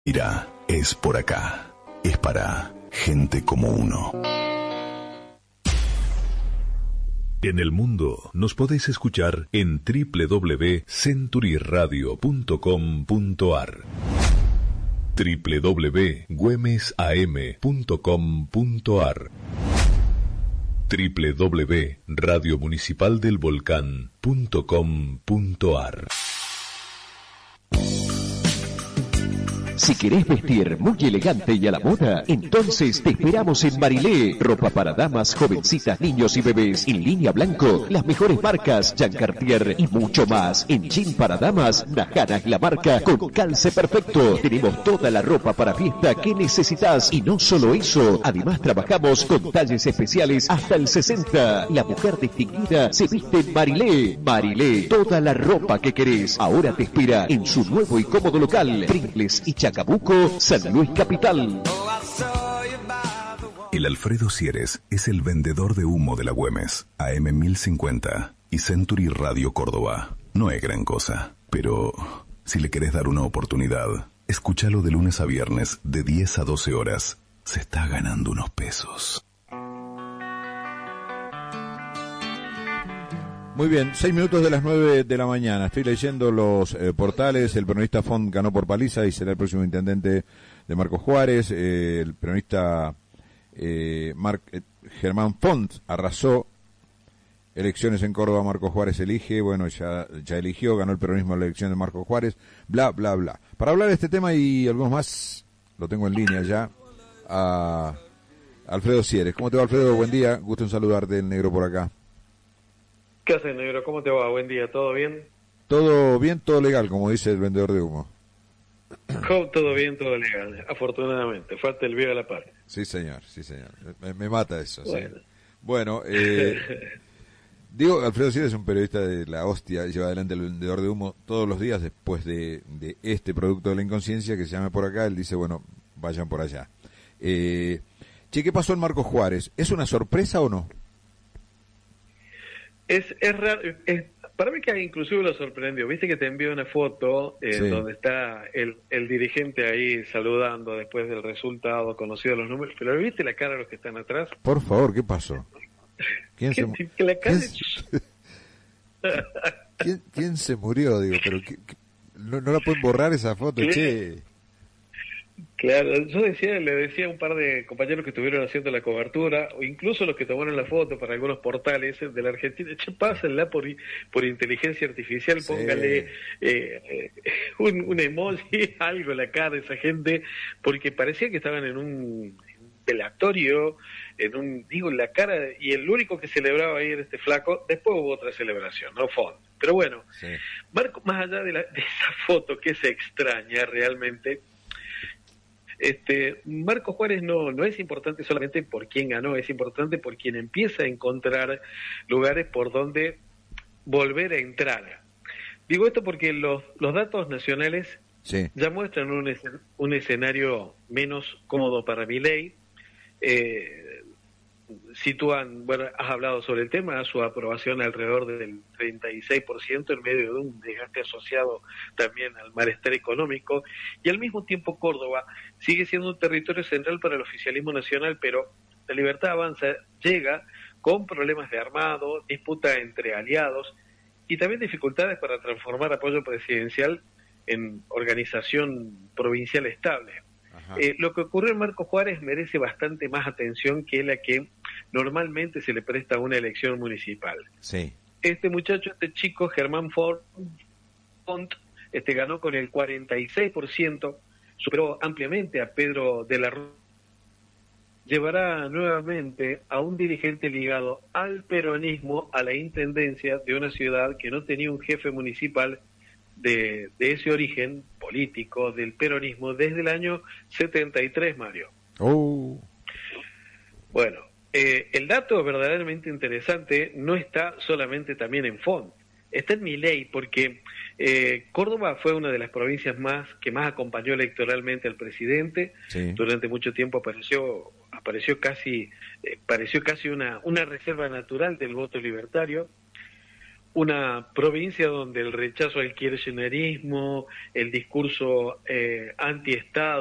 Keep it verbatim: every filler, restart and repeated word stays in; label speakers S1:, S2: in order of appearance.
S1: Mira, es por acá. Es para gente como uno. En el mundo nos podéis escuchar en doble u doble u doble u punto century radio punto com punto a r, doble u doble u doble u punto güemes a m punto com punto a r, doble u doble u doble u punto radio municipal del volcán punto com punto a r.
S2: Si querés vestir muy elegante y a la moda, entonces te esperamos en Marilé. Ropa para damas, jovencitas, niños y bebés. En línea blanco, las mejores marcas, Jean Cartier y mucho más. En jean para damas, Najana es la marca con calce perfecto. Tenemos toda la ropa para fiesta que necesitas. Y no solo eso, además trabajamos con talles especiales hasta el sesenta. La mujer distinguida se viste en Marilé. Marilé, toda la ropa que querés. Ahora te espera en su nuevo y cómodo local. Pringles y Chacabuco, San Luis Capital.
S1: El Alfredo Sieres es el vendedor de humo de la Güemes, A M mil cincuenta y Century Radio Córdoba. No es gran cosa, pero si le querés dar una oportunidad, escúchalo de lunes a viernes de diez a doce horas. Se está ganando unos pesos.
S3: Muy bien, seis minutos de las nueve de la mañana. Estoy leyendo los eh, portales. El peronista Font ganó por paliza y será el próximo intendente de Marcos Juárez. Eh, el peronista eh, Mar eh, Germán Font arrasó. Elecciones en Córdoba, Marcos Juárez elige. Bueno, ya, ya eligió, ganó el peronismo la elección de Marcos Juárez. Bla, bla, bla. Para hablar de este tema y algunos más, lo tengo en línea ya, a Alfredo Sieres. ¿Cómo te va, Alfredo? Buen día. Gusto en saludarte, el negro por acá.
S4: ¿Qué haces, negro? ¿Cómo te va? Buen día, ¿todo bien?
S3: Todo bien, todo legal, como dice el vendedor de humo.
S4: Todo bien, todo legal, afortunadamente. Falta el vivo a la par.
S3: Sí, señor, sí, señor. Me, me mata eso.
S4: Bueno,
S3: ¿sí? Bueno eh, digo, Alfredo Sieres es un periodista de la hostia, lleva adelante el vendedor de humo todos los días después de, de este producto de la inconsciencia que se llama por acá. Él dice, bueno, vayan por allá. Eh, che, ¿qué pasó en Marcos Juárez? ¿Es una sorpresa o no?
S4: Es, es raro, es, para mí que inclusive lo sorprendió. Viste que te envió una foto eh, sí. donde está el, el dirigente ahí saludando después del resultado, conocido los números, pero ¿viste la cara de los que están atrás?
S3: Por favor, ¿qué pasó? ¿Quién se murió?
S4: La cara
S3: ¿Quién, ¿Quién, ¿Quién se murió? Digo, pero ¿qué, qué? No, no la pueden borrar esa foto, ¿Qué? che.
S4: Claro, yo decía, le decía a un par de compañeros que estuvieron haciendo la cobertura, o incluso los que tomaron la foto para algunos portales de la Argentina, che, pásenla por, por inteligencia artificial, sí. póngale eh, eh, un, un emoji, algo en la cara de esa gente, porque parecía que estaban en un velatorio, en un, digo, en la cara, y el único que celebraba ahí era este flaco. Después hubo otra celebración, ¿no? Font. Pero bueno, sí. Marco, más allá de, la, de esa foto que se extraña realmente, Este, Marcos Juárez no, no es importante solamente por quién ganó, es importante por quien empieza a encontrar lugares por donde volver a entrar. Digo esto porque los, los datos nacionales sí. ya muestran un, escen- un escenario menos cómodo para Milei. Eh, sitúan, bueno, has hablado sobre el tema, su aprobación alrededor del treinta y seis por ciento en medio de un desgaste asociado también al malestar económico, y al mismo tiempo Córdoba sigue siendo un territorio central para el oficialismo nacional, pero la Libertad Avanza llega con problemas de armado, disputa entre aliados y también dificultades para transformar apoyo presidencial en organización provincial estable. Eh, lo que ocurrió en Marcos Juárez merece bastante más atención que la que normalmente se le presta a una elección municipal.
S3: Sí.
S4: Este muchacho, este chico, Germán Font, este, ganó con el cuarenta y seis por ciento, superó ampliamente a Pedro de la Rúa. Llevará nuevamente a un dirigente ligado al peronismo a la intendencia de una ciudad que no tenía un jefe municipal de, de ese origen político del peronismo desde el año setenta y tres, Mario.
S3: Oh.
S4: Bueno, eh, el dato verdaderamente interesante no está solamente también en Font, está en Milei, porque eh, Córdoba fue una de las provincias más que más acompañó electoralmente al presidente. Sí. Durante mucho tiempo apareció apareció casi eh, pareció casi una una reserva natural del voto libertario. una provincia donde el rechazo al kirchnerismo, el discurso eh, anti-Estado,